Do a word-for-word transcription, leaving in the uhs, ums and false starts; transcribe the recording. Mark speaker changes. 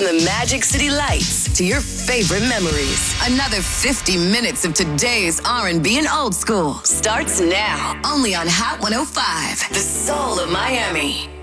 Speaker 1: From the Magic City Lights to your favorite memories. Another fifty minutes of today's R and B and old school starts now. Only on Hot one oh five, the soul of Miami.